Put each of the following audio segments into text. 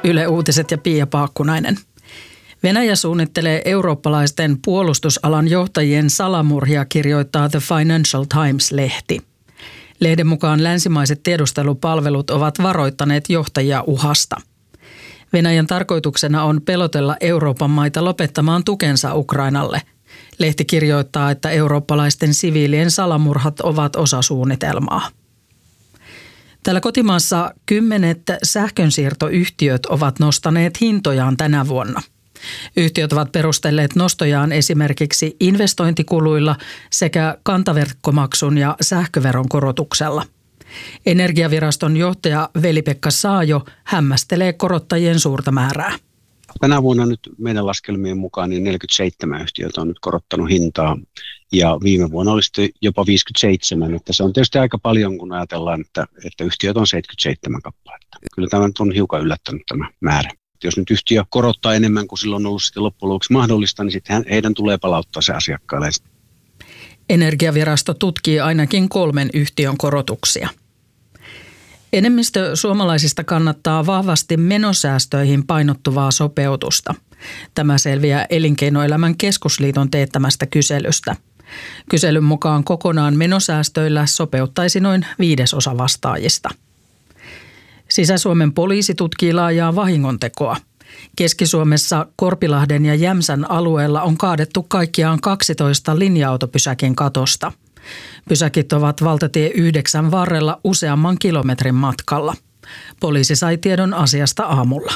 Yle Uutiset ja Pia Paakkunainen. Venäjä suunnittelee eurooppalaisten puolustusalan johtajien salamurhia, kirjoittaa The Financial Times-lehti. Lehden mukaan länsimaiset tiedustelupalvelut ovat varoittaneet johtajia uhasta. Venäjän tarkoituksena on pelotella Euroopan maita lopettamaan tukensa Ukrainalle. Lehti kirjoittaa, että eurooppalaisten siviilien salamurhat ovat osa suunnitelmaa. Täällä kotimaassa 10 sähkönsiirtoyhtiöt ovat nostaneet hintojaan tänä vuonna. Yhtiöt ovat perustelleet nostojaan esimerkiksi investointikuluilla sekä kantaverkkomaksun ja sähköveron korotuksella. Energiaviraston johtaja Veli-Pekka Saajo hämmästelee korottajien suurta määrää. Tänä vuonna nyt meidän laskelmien mukaan niin 47 yhtiötä on nyt korottanut hintaa ja viime vuonna oli sitten jopa 57. Että se on tietysti aika paljon, kun ajatellaan, että yhtiöt on 77 kappaletta. Kyllä tämä nyt on hiukan yllättänyt tämä määrä. Jos nyt yhtiö korottaa enemmän kuin silloin on ollut sitten loppujen lopuksi mahdollista, niin sitten heidän tulee palauttaa se asiakkaille. Energiavirasto tutkii ainakin 3 yhtiön korotuksia. Enemmistö suomalaisista kannattaa vahvasti menosäästöihin painottuvaa sopeutusta. Tämä selviää Elinkeinoelämän keskusliiton teettämästä kyselystä. Kyselyn mukaan kokonaan menosäästöillä sopeuttaisi noin 1/5 vastaajista. Sisä-Suomen poliisi tutkii laajaa vahingontekoa. Keski-Suomessa Korpilahden ja Jämsän alueella on kaadettu kaikkiaan 12 linja-autopysäkin katosta. Pysäkit ovat valtatie 9 varrella useamman kilometrin matkalla. Poliisi sai tiedon asiasta aamulla.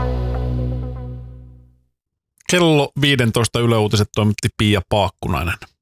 Kello 15 Yle Uutiset toimitti Pia Paakkunainen.